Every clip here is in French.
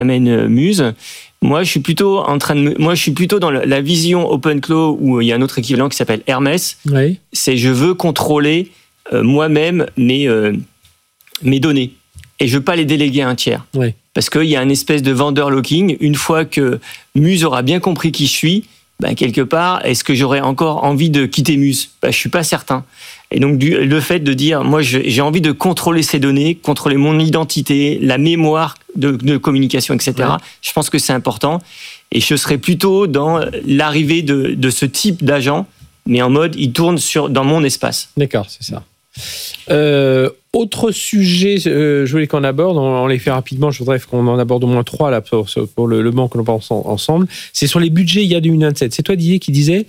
amène Muse. Moi, je suis plutôt dans la vision OpenClaw où il y a un autre équivalent qui s'appelle Hermès. Oui. C'est je veux contrôler moi-même mes données et je veux pas les déléguer à un tiers. Oui. Parce qu'il y a une espèce de vendor locking. Une fois que Muse aura bien compris qui je suis, quelque part, est-ce que j'aurais encore envie de quitter Muse ? Je suis pas certain. Et donc, le fait de dire, moi, j'ai envie de contrôler ces données, contrôler mon identité, la mémoire de communication, etc. Ouais. Je pense que c'est important. Et je serais plutôt dans l'arrivée de ce type d'agent, mais en mode, il tourne dans mon espace. D'accord, c'est ça. Autre sujet, je voulais qu'on aborde, on les fait rapidement, je voudrais qu'on en aborde au moins 3 là, pour le moment que l'on pense ensemble. C'est sur les budgets IA 2027. C'est toi, Didier, qui disais,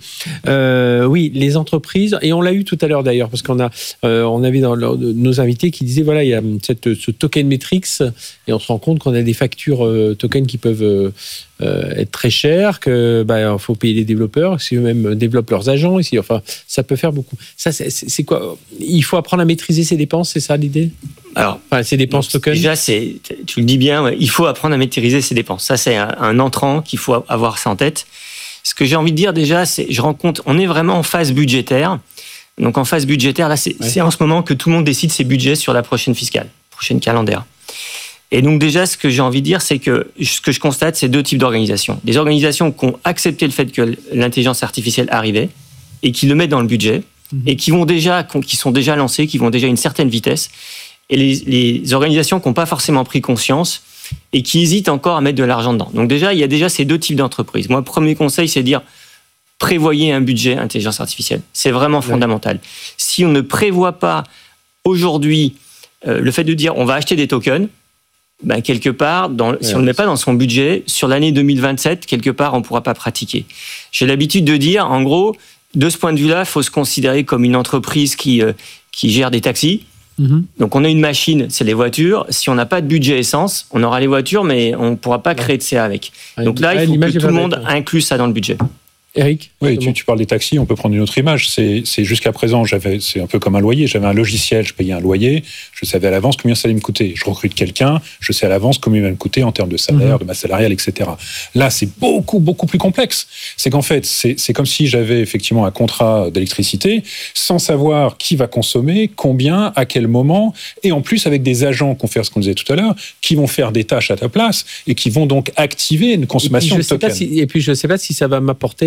oui, les entreprises, et on l'a eu tout à l'heure d'ailleurs, parce qu'on avait dans nos invités qui disaient, voilà, il y a ce token metrics, et on se rend compte qu'on a des factures tokens qui peuvent être très chères, que faut payer les développeurs, si eux-mêmes développent leurs agents, ici, enfin, ça peut faire beaucoup. Ça, c'est quoi ? Il faut apprendre à maîtriser ses dépenses, c'est ça l'idée ? Alors, ces dépenses tokens. Déjà, tu le dis bien, il faut apprendre à maîtriser ses dépenses. Ça, c'est un entrant qu'il faut avoir ça en tête. Ce que j'ai envie de dire déjà, c'est, on est vraiment en phase budgétaire. Donc, en phase budgétaire, là, c'est en ce moment que tout le monde décide ses budgets sur la prochaine calendaire. Et donc, déjà, ce que j'ai envie de dire, c'est que ce que je constate, c'est 2 types d'organisations. Des organisations qui ont accepté le fait que l'intelligence artificielle arrivait et qui le mettent dans le budget et qui sont déjà lancées, qui vont déjà à une certaine vitesse. Et les organisations qui n'ont pas forcément pris conscience et qui hésitent encore à mettre de l'argent dedans. Donc déjà, il y a déjà ces 2 types d'entreprises. Moi, premier conseil, c'est de dire, prévoyez un budget intelligence artificielle. C'est vraiment fondamental. Si on ne prévoit pas aujourd'hui le fait de dire, on va acheter des tokens, quelque part, si on ne le met pas dans son budget, sur l'année 2027, quelque part, on ne pourra pas pratiquer. J'ai l'habitude de dire, en gros, de ce point de vue-là, il faut se considérer comme une entreprise qui gère des taxis. Donc, on a une machine, c'est les voitures. Si on n'a pas de budget essence, on aura les voitures, mais on ne pourra pas créer de CA avec. Donc là, il faut que tout le monde inclue ça dans le budget. Eric ? Oui, tu parles des taxis, on peut prendre une autre image. C'est jusqu'à présent, c'est un peu comme un loyer. J'avais un logiciel, je payais un loyer, je savais à l'avance combien ça allait me coûter. Je recrute quelqu'un, je sais à l'avance combien il va me coûter en termes de salaire, de masse salariale, etc. Là, c'est beaucoup, beaucoup plus complexe. C'est qu'en fait, c'est comme si j'avais effectivement un contrat d'électricité sans savoir qui va consommer, combien, à quel moment, et en plus avec des agents qu'on fait ce qu'on disait tout à l'heure, qui vont faire des tâches à ta place et qui vont donc activer une consommation de tokens. Et puis, je ne sais pas si ça va m'apporter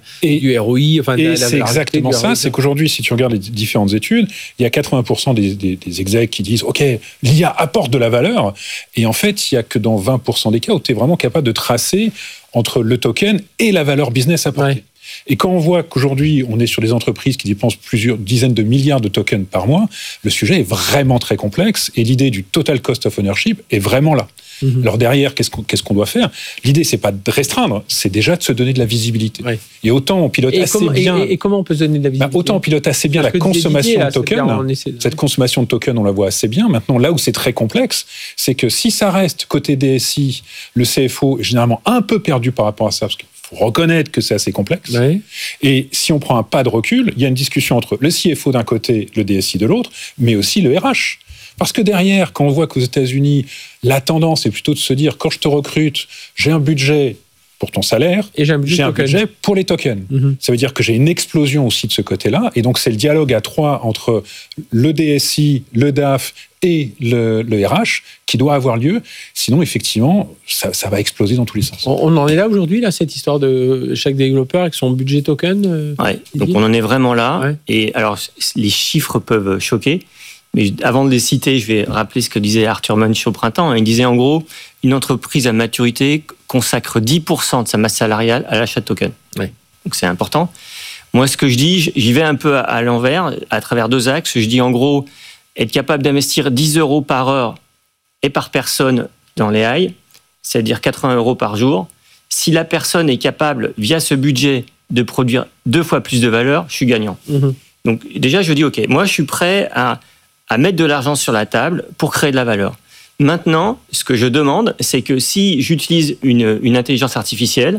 du ROI, et c'est exactement ça, c'est qu'aujourd'hui, si tu regardes les différentes études, il y a 80% des execs qui disent « Ok, l'IA apporte de la valeur », et en fait, il n'y a que dans 20% des cas où tu es vraiment capable de tracer entre le token et la valeur business apportée. Ouais. Et quand on voit qu'aujourd'hui, on est sur des entreprises qui dépensent plusieurs dizaines de milliards de tokens par mois, le sujet est vraiment très complexe, et l'idée du total cost of ownership est vraiment là. Alors derrière, qu'est-ce qu'on doit faire ? L'idée, c'est pas de restreindre, c'est déjà de se donner de la visibilité. Ouais. Et autant on pilote bien. Et comment on peut se donner de la visibilité ? Autant on pilote assez bien la consommation de tokens. Cette consommation de tokens, on la voit assez bien. Maintenant, là où c'est très complexe, c'est que si ça reste côté DSI, le CFO est généralement un peu perdu par rapport à ça, parce qu'il faut reconnaître que c'est assez complexe. Ouais. Et si on prend un pas de recul, il y a une discussion entre le CFO d'un côté, le DSI de l'autre, mais aussi le RH. Parce que derrière, quand on voit qu'aux États-Unis, la tendance est plutôt de se dire, quand je te recrute, j'ai un budget pour ton salaire, et j'ai un budget pour les tokens. Ça veut dire que j'ai une explosion aussi de ce côté-là, et donc c'est le dialogue à 3 entre le DSI, le DAF et le RH qui doit avoir lieu. Sinon, effectivement, ça va exploser dans tous les sens. On en est là aujourd'hui, là, cette histoire de chaque développeur avec son budget token donc on en est vraiment là. Ouais. Et alors, les chiffres peuvent choquer. Mais avant de les citer, je vais rappeler ce que disait Arthur Munch au printemps. Il disait en gros, une entreprise à maturité consacre 10% de sa masse salariale à l'achat de tokens. Ouais. Donc c'est important. Moi, ce que je dis, j'y vais un peu à l'envers, à travers 2 axes. Je dis en gros, être capable d'investir 10 € par heure et par personne dans les AI, c'est-à-dire 80 € par jour. Si la personne est capable, via ce budget, de produire 2 fois plus de valeur, je suis gagnant. Donc déjà, je dis, OK, moi, je suis prêt à mettre de l'argent sur la table pour créer de la valeur. Maintenant, ce que je demande, c'est que si j'utilise une intelligence artificielle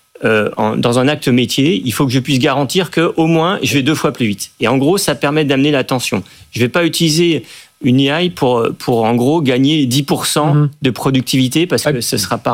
dans un acte métier, il faut que je puisse garantir qu'au moins, je vais 2 fois plus vite. Et en gros, ça permet d'amener l'attention. Je ne vais pas utiliser une AI pour en gros, gagner 10% de productivité parce que ce ne sera pas